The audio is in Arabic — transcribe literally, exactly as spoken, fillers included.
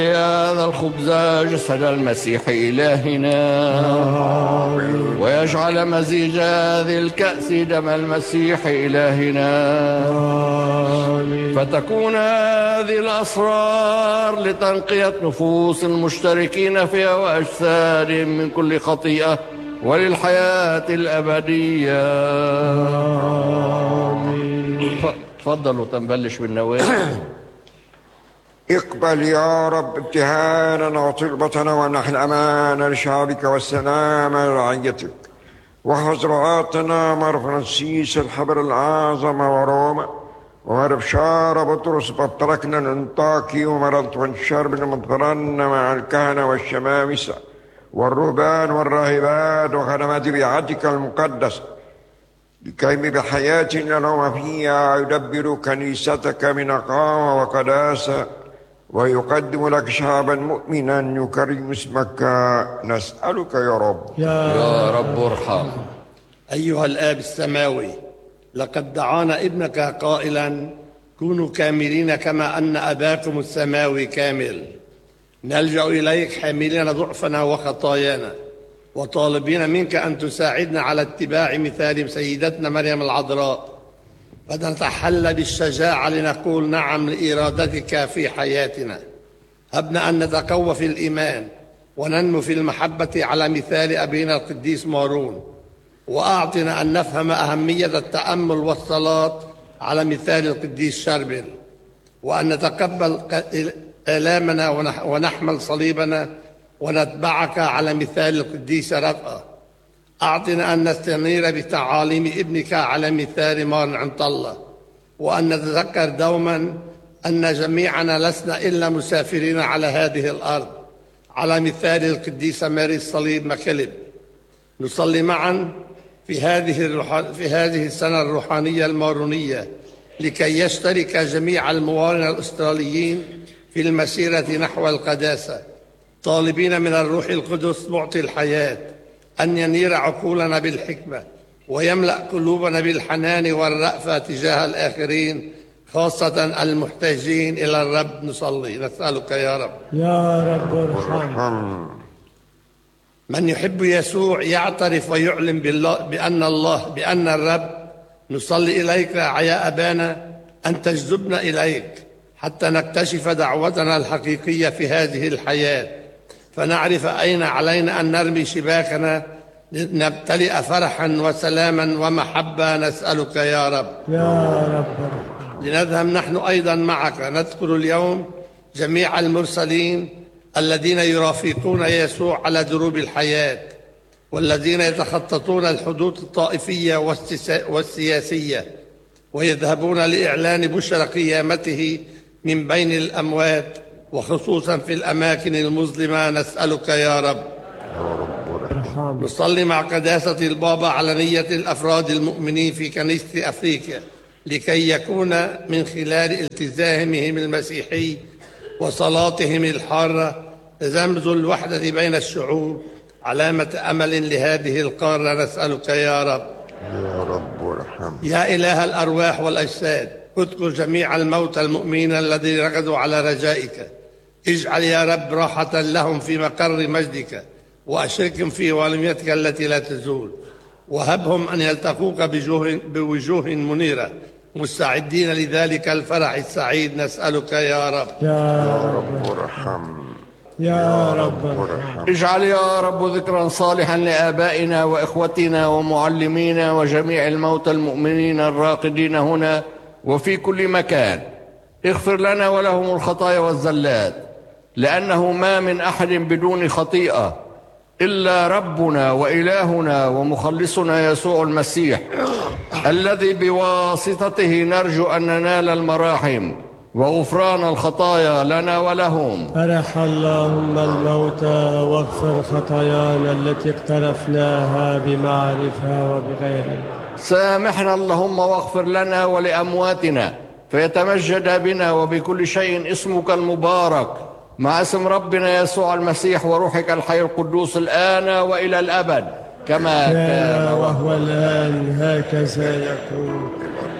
هذا الخبز جسد المسيح إلهنا، ويجعل مزيج هذه الكأس دم المسيح إلهنا، فتكون هذه الأسرار لتنقية نفوس المشتركين فيها وأجسادهم من كل خطيئة وللحياة الأبدية. تفضلوا تنبلش بالنوافل. اقبل يا رب ابتهالنا وطلبتنا وامنح الأمان لشعبك والسلام لرعيتك، واحفظ رعاتنا مار فرانسيس الحبر الأعظم وروما، ومار بشار بطرس بطركنا الانطاكي، ومار أنطوان شربنا مطرنا مع الكهنة والشمامسة والرهبان والراهبات وخدمات بيعتك المقدسة، لكيم بحياتنا لهم فيها يدبر كنيستك من نقاوة وقداسة، ويقدم لك شعبا مؤمنا يكرم اسمك. نسألك يا رب. يا رب ارحم. أيها الآب السماوي، لقد دعانا ابنك قائلا: كونوا كاملين كما أن أباكم السماوي كامل. نلجأ إليك حاملين ضعفنا وخطايانا، وطالبين منك أن تساعدنا على اتباع مثال سيدتنا مريم العذراء، فنتحلى بالشجاعة لنقول نعم لإرادتك في حياتنا. هبنا أن نتقوى في الإيمان وننمو في المحبة على مثال أبينا القديس مارون، وأعطنا أن نفهم أهمية التأمل والصلاة على مثال القديس شربل، وأن نتقبل آلامنا ونحمل صليبنا ونتبعك على مثال القديس رفقة. أعطنا أن نستنير بتعاليم ابنك على مثال مار عنطلة، وأن نتذكر دوما أن جميعنا لسنا إلا مسافرين على هذه الأرض على مثال القديسة ماري الصليب مكلب. نصلي معا في هذه الروح... في هذه السنة الروحانية المارونية لكي يشترك جميع المواطنين الأستراليين في المسيرة نحو القداسة، طالبين من الروح القدس معطي الحياة أن ينير عقولنا بالحكمة ويملأ قلوبنا بالحنان والرأفة تجاه الآخرين، خاصة المحتاجين إلى الرب. نصلي. نسألك يا رب. يا رب ارحم. من يحب يسوع يعترف ويعلن بالله بأن الله بأن الرب. نصلي إليك يا أبانا أن تجذبنا إليك حتى نكتشف دعوتنا الحقيقية في هذه الحياة، فنعرف أين علينا أن نرمي شباكنا نمتلئ فرحا وسلاما ومحبة. نسألك يا رب. يا رب. لنذهب نحن أيضا معك نذكر اليوم جميع المرسلين الذين يرافقون يسوع على دروب الحياة، والذين يتخططون الحدود الطائفية والسياسية ويذهبون لإعلان بشرى قيامته من بين الأموات، وخصوصا في الأماكن المظلمة. نسألك يا رب. نصلي مع قداسة البابا على نية الأفراد المؤمنين في كنيسة أفريقيا لكي يكون من خلال التزامهم المسيحي وصلاتهم الحارة رمز الوحدة بين الشعوب علامة أمل لهذه القارة. نسألك يا رب. يا رب ارحم. يا إله الأرواح والأجساد، اذكر جميع الموتى المؤمنين الذين ركضوا على رجائك. اجعل يا رب راحة لهم في مقر مجدك، وأشركهم في والميتك التي لا تزول، وهبهم أن يلتقوك بوجوه, بوجوه منيرة مستعدين لذلك الفرح السعيد. نسألك يا رب. يا رب ارحم. يا رب ارحم. اجعل يا رب ذكرا صالحا لآبائنا وإخوتنا ومعلمينا وجميع الموتى المؤمنين الراقدين هنا وفي كل مكان. اغفر لنا ولهم الخطايا والزلات، لأنه ما من أحد بدون خطيئة إلا ربنا وإلهنا ومخلصنا يسوع المسيح، الذي بواسطته نرجو أن ننال المراحم وغفران الخطايا لنا ولهم. أرح اللهم الموتى واغفر خطايانا التي اقترفناها بمعرفة وبغيرها. سامحنا اللهم واغفر لنا ولأمواتنا، فيتمجد بنا وبكل شيء اسمك المبارك مع اسم ربنا يسوع المسيح وروحك الحي القدوس الآن وإلى الأبد، كما كان وهو الآن هكذا يكون